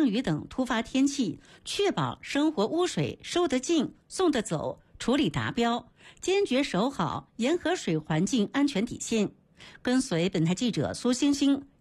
降雨等突发天气，确保生活污水收得进、送得走，处理达标，坚决守好沿河水环境安全底线。跟随本台记者苏星星